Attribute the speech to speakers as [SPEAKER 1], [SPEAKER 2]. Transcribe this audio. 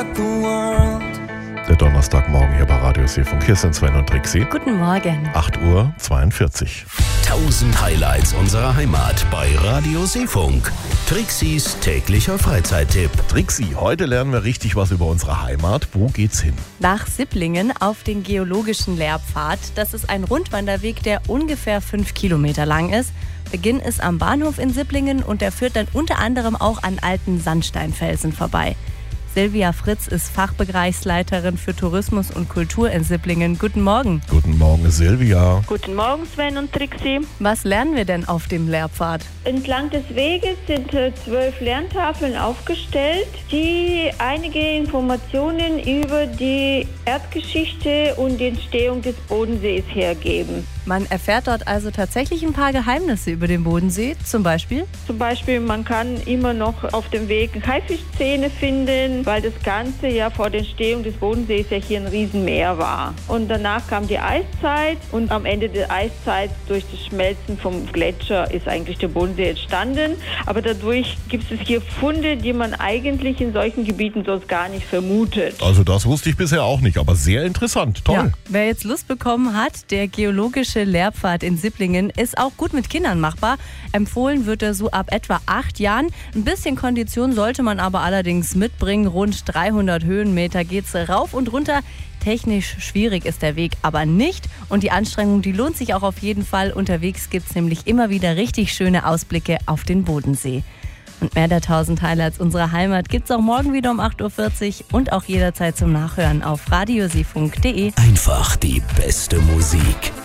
[SPEAKER 1] Der Donnerstagmorgen hier bei Radio Seefunk. Hier sind Sven und Trixi.
[SPEAKER 2] Guten Morgen.
[SPEAKER 1] 8:42 Uhr.
[SPEAKER 3] 1000 Highlights unserer Heimat bei Radio Seefunk. Trixis täglicher Freizeittipp.
[SPEAKER 1] Trixi, heute lernen wir richtig was über unsere Heimat. Wo geht's hin?
[SPEAKER 2] Nach Sipplingen auf den geologischen Lehrpfad. Das ist ein Rundwanderweg, der ungefähr 5 Kilometer lang ist. Beginn ist am Bahnhof in Sipplingen und der führt dann unter anderem auch an alten Sandsteinfelsen vorbei. Silvia Fritz ist Fachbereichsleiterin für Tourismus und Kultur in Sipplingen. Guten Morgen.
[SPEAKER 1] Guten Morgen, Silvia.
[SPEAKER 4] Guten Morgen, Sven und Trixi.
[SPEAKER 2] Was lernen wir denn auf dem Lehrpfad?
[SPEAKER 4] Entlang des Weges sind 12 Lerntafeln aufgestellt, die einige Informationen über die Erdgeschichte und die Entstehung des Bodensees hergeben.
[SPEAKER 2] Man erfährt dort also tatsächlich ein paar Geheimnisse über den Bodensee, zum Beispiel?
[SPEAKER 4] Zum Beispiel, man kann immer noch auf dem Weg Haifischzähne finden, weil das Ganze ja vor der Entstehung des Bodensees ja hier ein Riesenmeer war. Und danach kam die Eiszeit und am Ende der Eiszeit durch das Schmelzen vom Gletscher ist eigentlich der Bodensee entstanden. Aber dadurch gibt es hier Funde, die man eigentlich in solchen Gebieten sonst gar nicht vermutet.
[SPEAKER 1] Also das wusste ich bisher auch nicht, aber sehr interessant. Toll.
[SPEAKER 2] Ja. Wer jetzt Lust bekommen hat, der geologische Lehrpfad in Sipplingen ist auch gut mit Kindern machbar. Empfohlen wird er so ab etwa 8 Jahren. Ein bisschen Kondition sollte man aber allerdings mitbringen. Rund 300 Höhenmeter geht's rauf und runter. Technisch schwierig ist der Weg aber nicht. Und die Anstrengung, die lohnt sich auch auf jeden Fall. Unterwegs gibt's nämlich immer wieder richtig schöne Ausblicke auf den Bodensee. Und mehr der 1000 Highlights unserer Heimat gibt's auch morgen wieder um 8:40 Uhr und auch jederzeit zum Nachhören auf radioseefunk.de.
[SPEAKER 3] Einfach die beste Musik.